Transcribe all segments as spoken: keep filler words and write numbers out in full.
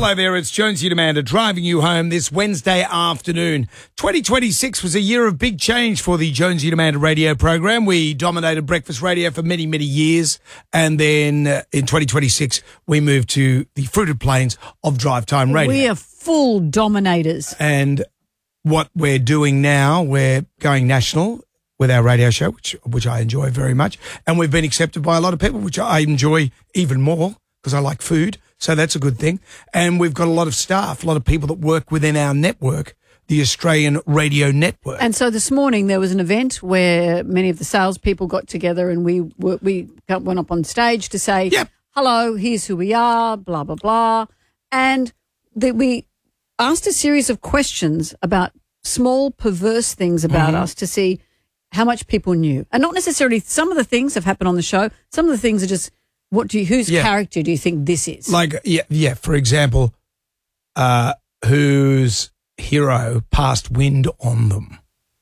Hello there, it's Jonesy and Amanda driving you home this Wednesday afternoon. twenty twenty-six was a year of big change for the Jonesy and Amanda radio program. We dominated breakfast radio for many, many years. And then uh, in twenty twenty-six, we moved to the fruited plains of drive time radio. We are full dominators. And what we're doing now, we're going national with our radio show, which which I enjoy very much. And we've been accepted by a lot of people, which I enjoy even more because I like food. So that's a good thing. And we've got a lot of staff, a lot of people that work within our network, the Australian Radio Network. And so this morning there was an event where many of the salespeople got together and we were, we went up on stage to say, Yep. hello, here's who we are, blah, blah, blah. And the, we asked a series of questions about small perverse things about Mm-hmm. us to see how much people knew. And not necessarily some of the things have happened on the show. Some of the things are just, what do you, whose Yeah. character do you think this is? Like, yeah, yeah. For example, uh, whose hero passed wind on them?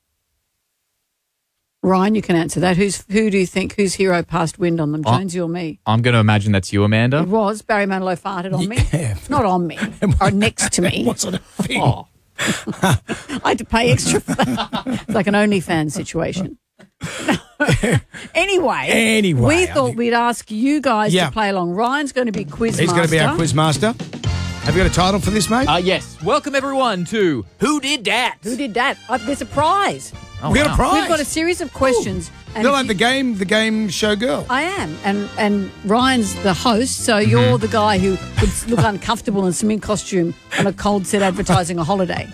Ryan, you can answer that. Who's Who do you think, whose hero passed wind on them, Oh. Jonesy or me? I'm going to imagine that's you, Amanda. It was. Barry Manilow farted on me. Yeah. Not on me, or next to me. What sort of thing? Oh. I had to pay extra for that. It's like an OnlyFans situation. Anyway, Anyway, we I thought think- we'd ask you guys Yeah. to play along. Ryan's going to be quiz He's master. going to be our quiz master. Have you got a title for this, mate? Uh, yes. Welcome, everyone, to Who Did That? Who did that? Uh, there's a prize. Oh, we got wow. a prize. We've got a series of questions. And You're if like the you- game, the game show girl. I am, and and Ryan's the host, so Mm-hmm. you're the guy who would look uncomfortable in swimming costume on a cold set advertising a holiday.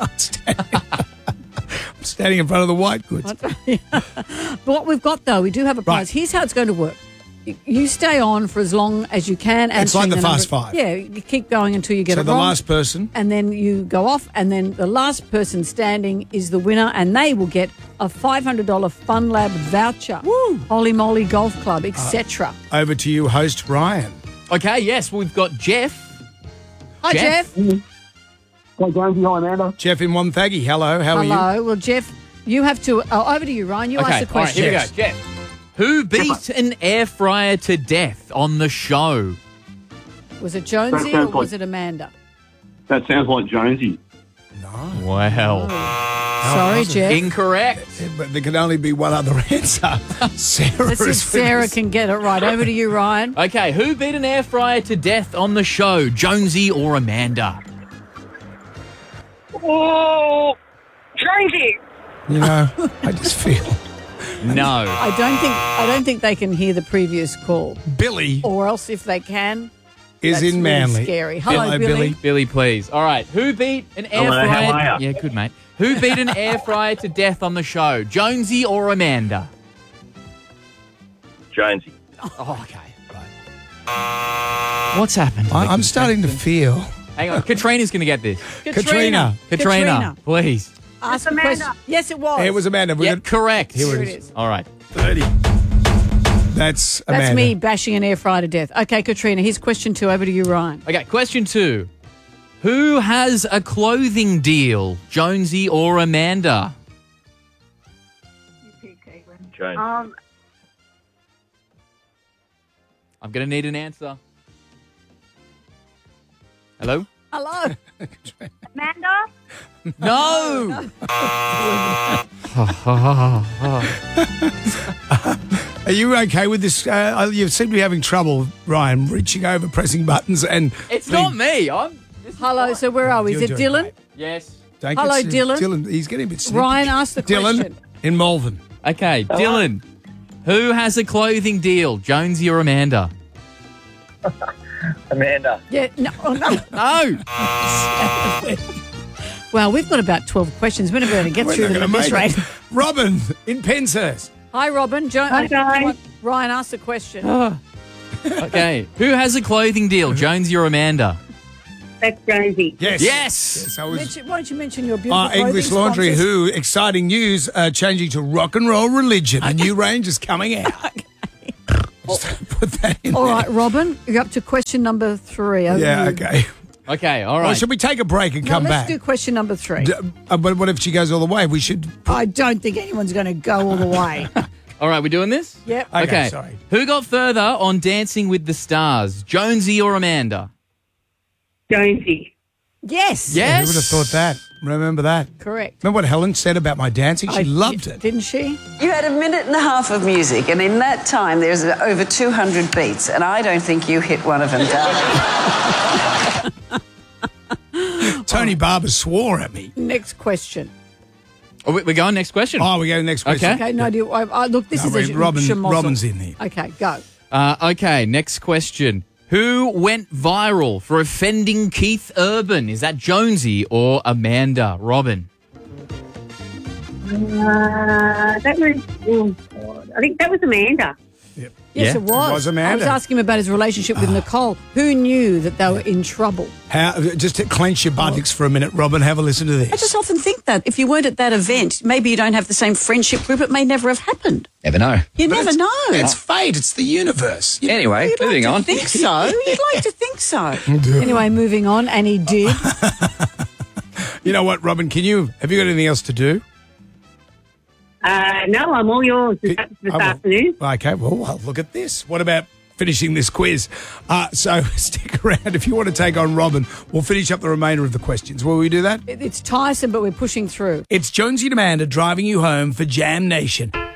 I'm standing in front of the white goods. But what we've got, though, we do have a prize. Right. Here's how it's going to work. You- You stay on for as long as you can. It's like answering the number- Fast Five. Yeah, you keep going until you get So it the wrong. last person. And then you go off, and then the last person standing is the winner, and they will get a five hundred dollars Fun Lab voucher. Woo! Holy Moly Golf Club, et cetera. Over to you, host Ryan. Okay, yes, we've got Jeff. Hi, Jeff. Jeff. Hi, Jonesy. Hi, Amanda. Jeff in Wonthaggi. Hello, how are you? Hello. Well, Jeff, you have to. Oh, over to you, Ryan. You Okay, ask the all right, question. here we go. Yes. Jeff. Who beat an air fryer to death on the show? Was it Jonesy That or sounds was like- it Amanda? That sounds like Jonesy. Wow. Sorry, Jeff. Incorrect. But there can only be one other answer. Sarah Let's see if is with Sarah us. can get it right. Over to you, Ryan. Okay, who beat an air fryer to death on the show? Jonesy or Amanda? Oh, Jonesy. You know, I just feel No. I don't think I don't think they can hear the previous call, Billy or else if they can, is that's in really Manly. scary. Hello, Hello, Billy. Billy. Billy, please. All right, who beat an air Hello, fryer? how are ya? Yeah, good, mate. Who beat an air fryer to death on the show? Jonesy or Amanda? Jonesy. Oh, okay. Right. What's happened? I, I'm starting to feel. Hang on. Katrina's going to get this. Katrina. Katrina, please. Ask a Amanda. question. Yes, it was. It was Amanda. We Yeah, got correct. Here Here it it is. is. All right. thirty. That's Amanda. That's me bashing an air fryer to death. Okay, Katrina, here's question two. Over to you, Ryan. Okay, question two. Who has a clothing deal? Jonesy or Amanda? Jonesy. Um, I'm going to need an answer. Hello? Hello. Amanda. No! Are you okay with this? Uh, you seem to be having trouble, Ryan, reaching over, pressing buttons, and It's not me. I'm. this is Hello. fine. So where are we? Is You're it doing Dylan? great. Yes. Don't get Hello, s- Dylan. Dylan, he's getting a bit snippy. Ryan asked the Dylan question. in Malvern. Okay, Dylan. Who has a clothing deal? Jonesy or Amanda? Amanda. Yeah. No. Oh, no. No. Well, we've got about twelve questions. We're never going to get We're through not them going at to this make rate. it. Robin in Penshurst. Hi, Robin. Jo- Hi, uh, guys. Ryan asked the question. Okay. Who has a clothing deal? Jonesy or Amanda? That's Jonesy. Yes. Yes. Yes, I was. Mention, why don't you mention your beautiful Uh, English clothing Laundry, sponsors? who, exciting news, uh, changing to rock and roll religion. A new range is coming out. Just put that in All there. right, Robin, you're up to question number three. Over Yeah, you. okay. Okay, all Well, right. should we take a break and Now, come let's back? do question number three. D- uh, but what if she goes all the way? We should. I don't think anyone's going to go all the way. All right, we're doing this? Yep. Okay, Okay. sorry. Who got further on Dancing with the Stars? Jonesy or Amanda? Jonesy. Yes. Yes. Who would have thought that? Remember that? Correct. Remember what Helen said about my dancing? She I- loved it. Didn't she? You had a minute and a half of music, and in that time, there's over two hundred beats, and I don't think you hit one of them, darling. Tony Barber swore at me. Next question. Oh, we- we're going next question. Oh, we go to the next question. Okay. Okay, no, do you, I, I, look, this No, is wait, a Robin- schmozzle. Robin's in here. Okay, go. Uh, okay, next question. Who went viral for offending Keith Urban? Is that Jonesy or Amanda? Robin. Uh, that was, oh, God. I think that was Amanda. Yes, Yeah, it was. it was Amanda. I was asking him about his relationship with Nicole. Who knew that they were in trouble? How, just to clench your buttocks for a minute, Robin, have a listen to this. I just often think that if you weren't at that event, maybe you don't have the same friendship group, it may never have happened. Never know. You But never it's- know. It's fate. It's the universe. You know, Anyway, You'd moving like on. to think so. You'd like to think so. Anyway, moving on, and he did. you know what, Robin? Can you have you got anything else to do? Uh, no, I'm all yours this, this Oh, well, afternoon. Okay, well, well, look at this. What about finishing this quiz? Uh, so stick around if you want to take on Robin. We'll finish up the remainder of the questions. Will we do that? It- It's tiresome, but we're pushing through. It's Jonesy and Amanda driving you home for Jam Nation.